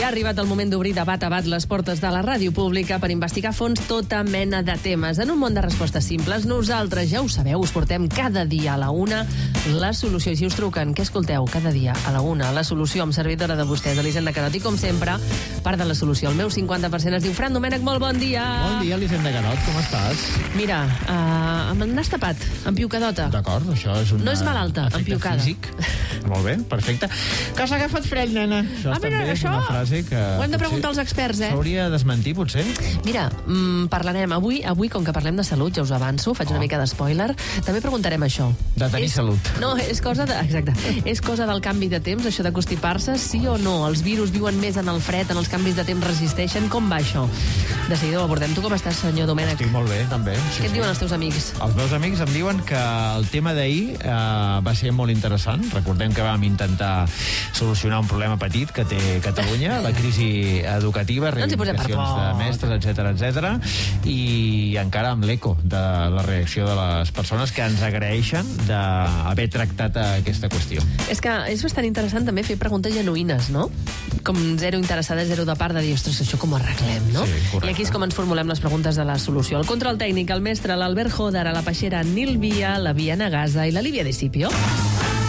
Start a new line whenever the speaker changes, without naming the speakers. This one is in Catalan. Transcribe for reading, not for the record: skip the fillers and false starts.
arribat el moment d'obrir de bat a bat les portes de la ràdio pública per investigar a fons tota mena de temes. En un món de respostes simples, nosaltres, ja ho sabeu, us portem cada dia a la una la solució. I si us truquen, què escolteu? Cada dia a la una, la solució amb servidora de vostès, Elisenda Carot. I com sempre, part de la solució. El meu 50% es diu Fran Domènech. Molt bon dia.
Bon dia, Elisenda Carot, com estàs?
Mira, n'has tapat, amb piucadota.
D'acord, això és un
No és malalta, amb piucada.
físic. Molt bé, perfecte. Que s'ha agafat fred, nena. Això també és una frase que...
Ho hem de preguntar als experts,
S'hauria de desmentir, potser?
Mira, parlarem avui, com que parlem de salut, ja us avanço, faig una mica d'espoiler, també preguntarem això.
De tenir salut.
No, és cosa exacte. És cosa del canvi de temps, això de constipar-se, sí o no? Els virus viuen més en el fred, en els canvis de temps resisteixen? Com va això? De seguida ho abordem. Tu com estàs, senyor Domènech?
Estic molt bé, també.
Què et diuen els teus amics?
Els meus amics em diuen que el tema d'ahir va ser molt interessant. Recordem que vam intentar solucionar un problema petit que té Catalunya, la crisi educativa, reivindicacions de mestres, etc, i encara amb l'eco de la reacció de les persones que ens agraeixen d'haver tractat aquesta qüestió.
És que és bastant interessant també fer preguntes genuïnes, no? Com zero interessada, zero de part de dir, ostres, això com ho arreglem, no?
Sí, correcte.
I aquí és com ens formulem les preguntes de la solució. El control tècnic, el mestre, l'Albert Joder, a la peixera Nil Via, la Via Nagasa i la Lívia Discipio.